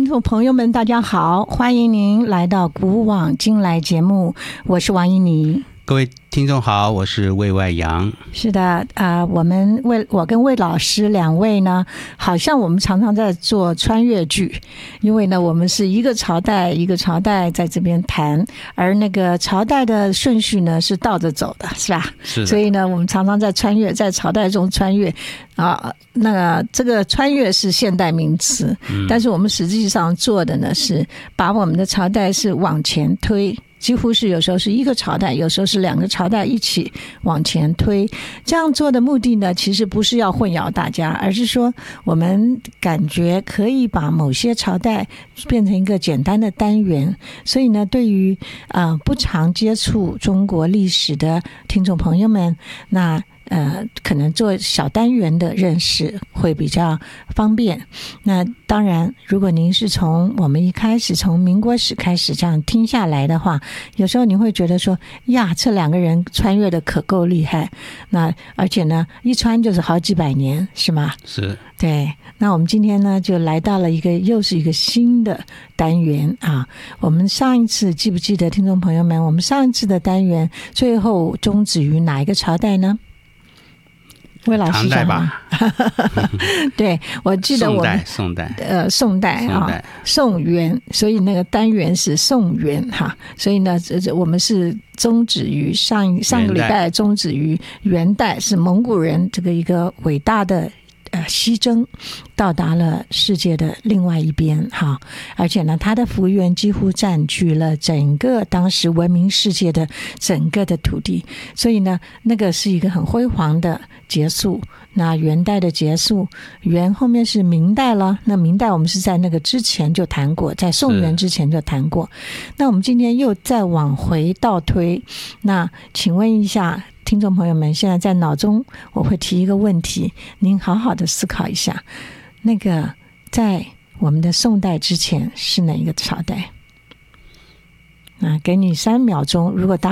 听众朋友们大家好，欢迎您来到古往今来节目，我是王怡妮。 各位听众好，我是魏外阳。 是的，我跟魏老师两位呢，好像我们常常在做穿越剧，因为呢，我们是一个朝代一个朝代在这边谈，而那个朝代的顺序呢是倒着走的，是吧？ 是的。 所以呢，我们常常在穿越，在朝代中穿越啊。那这个穿越是现代名词，但是我们实际上做的呢是把我们的朝代是往前推。几乎是有时候是一个朝代，有时候是两个朝代一起往前推。这样做的目的呢，其实不是要混淆大家，而是说我们感觉可以把某些朝代变成一个简单的单元。所以呢，对于不常接触中国历史的听众朋友们，那可能做小单元的认识会比较方便。那当然，如果您是从我们一开始从民国史开始这样听下来的话，有时候你会觉得说呀，这两个人穿越的可够厉害。那而且呢，一穿就是好几百年，是吗？ 是。 对。那我们今天呢，就来到了又是一个新的单元啊。我们上一次记不记得，听众朋友们，我们上一次的单元最后终止于哪一个朝代呢？魏老师唐代吧。 对，我记得我们宋代啊，宋元，所以那个单元是宋元哈，所以呢，我们是终止于上个礼拜终止于元代，是蒙古人这个一个伟大的西征到达了世界的另外一边哈，而且呢，他的幅员几乎占据了整个当时文明世界的整个的土地，所以呢，那个是一个很辉煌的结束。那元代的结束，元后面是明代了。那明代我们是在那个之前就谈过，在宋元之前就谈过。那我们今天又再往回倒推，那请问一下听众朋友们，现在在脑中我会提一个问题，您好好的思考一下，那个在我们的宋代之前是哪一个朝代？给你3秒钟，如果答